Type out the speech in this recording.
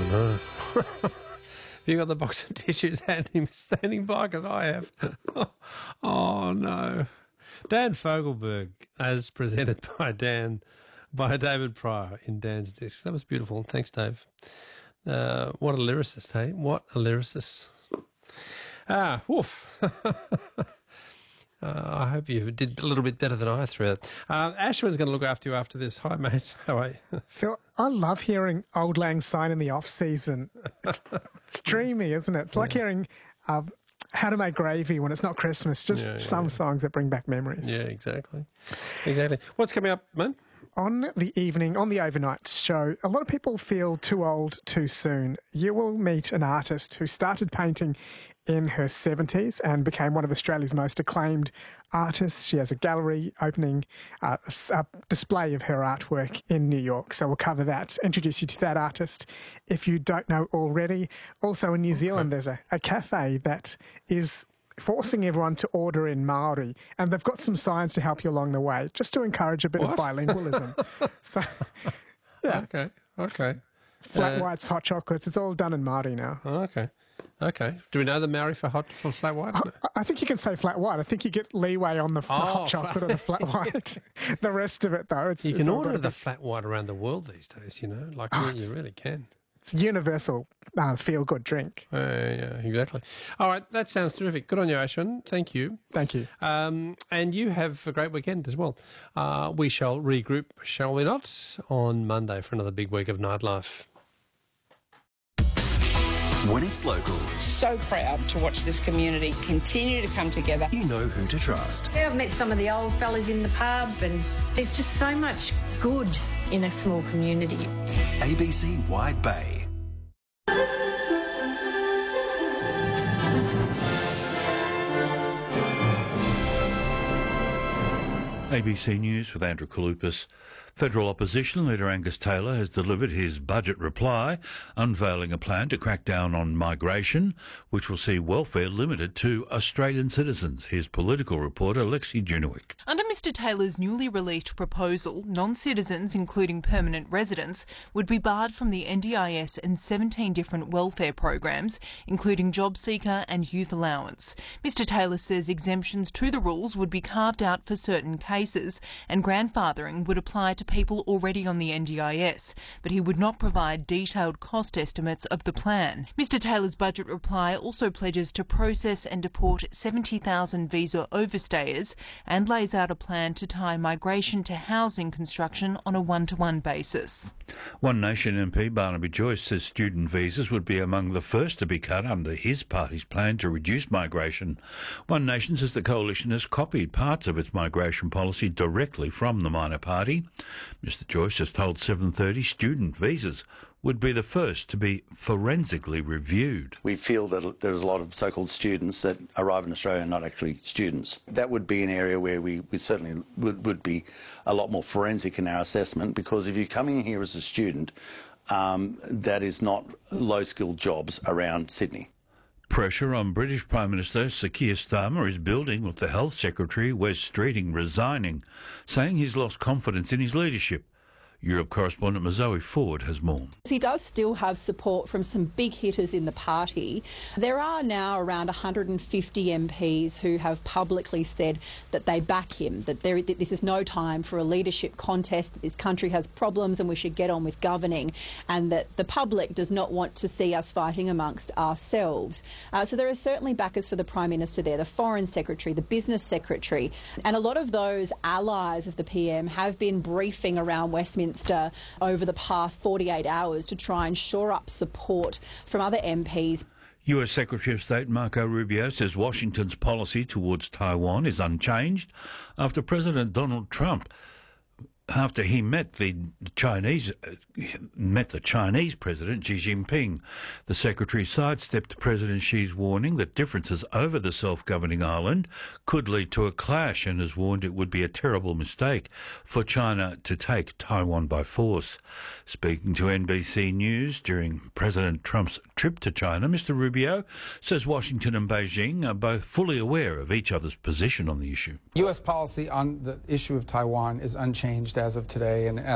know. Have you got the box of tissues standing by? Because I have. Oh, no. Dan Fogelberg, as presented by David Pryor in Dan's Discs. That was beautiful. Thanks, Dave. What a lyricist, hey? What a lyricist. Woof. I hope you did a little bit better than I threw it. Ashwin's going to look after you after this. Hi, mate. How are you? Phil, I love hearing Auld Lang Syne in the off-season. It's dreamy, isn't it? It's like hearing How to Make Gravy when it's not Christmas. Just some songs that bring back memories. Yeah, exactly. Exactly. What's coming up, mate? On the overnight show, a lot of people feel too old too soon. You will meet an artist who started painting in her 70s and became one of Australia's most acclaimed artists. She has a gallery opening a display of her artwork in New York. So we'll cover that, introduce you to that artist if you don't know already. Also in New Zealand, there's a cafe that is forcing everyone to order in Maori, and they've got some signs to help you along the way, just to encourage a bit of bilingualism. So, yeah. Okay. Flat whites, hot chocolates, it's all done in Maori now. Okay. Do we know the Maori for flat white? I think you can say flat white. I think you get leeway on the hot chocolate or the flat white. The rest of it, though, you can order the flat white around the world these days, you know. You really can. It's a universal feel-good drink. Yeah, exactly. All right, that sounds terrific. Good on you, Ashwin. Thank you. Thank you. And you have a great weekend as well. We shall regroup, shall we not, on Monday for another big week of nightlife. When it's local, So proud to watch this community continue to come together. you know who to trust. Yeah, I've met some of the old fellas in the pub, and there's just so much good in a small community. ABC Wide Bay. ABC News with Andrew Kalupas. Federal opposition leader Angus Taylor has delivered his budget reply, unveiling a plan to crack down on migration, which will see welfare limited to Australian citizens. Here's political reporter Lexi Junowick. Under Mr Taylor's newly released proposal, non-citizens, including permanent residents, would be barred from the NDIS and 17 different welfare programs, including JobSeeker and Youth Allowance. Mr Taylor says exemptions to the rules would be carved out for certain cases, and grandfathering would apply to people already on the NDIS, but he would not provide detailed cost estimates of the plan. Mr Taylor's budget reply also pledges to process and deport 70,000 visa overstayers and lays out a plan to tie migration to housing construction on a one-to-one basis. One Nation MP Barnaby Joyce says student visas would be among the first to be cut under his party's plan to reduce migration. One Nation says the coalition has copied parts of its migration policy directly from the minor party. Mr Joyce has told 7:30 student visas would be the first to be forensically reviewed. We feel that there's a lot of so-called students that arrive in Australia and not actually students. That would be an area where we certainly would be a lot more forensic in our assessment, because if you're coming here as a student, that is not low-skilled jobs around Sydney. Pressure on British Prime Minister Sir Keir Starmer is building, with the Health Secretary Wes Streeting resigning, saying he's lost confidence in his leadership. Europe correspondent Zoe Ford has more. He does still have support from some big hitters in the party. There are now around 150 MPs who have publicly said that they back him, that this is no time for a leadership contest, that this country has problems and we should get on with governing, and that the public does not want to see us fighting amongst ourselves. So there are certainly backers for the Prime Minister there, the Foreign Secretary, the Business Secretary, and a lot of those allies of the PM have been briefing around Westminster over the past 48 hours to try and shore up support from other MPs. US Secretary of State Marco Rubio says Washington's policy towards Taiwan is unchanged after President Donald Trump after he met the Chinese President Xi Jinping. The Secretary sidestepped President Xi's warning that differences over the self-governing island could lead to a clash, and has warned it would be a terrible mistake for China to take Taiwan by force. Speaking to NBC News during President Trump's trip to China, Mr Rubio says Washington and Beijing are both fully aware of each other's position on the issue. U.S. policy on the issue of Taiwan is unchanged as of today, and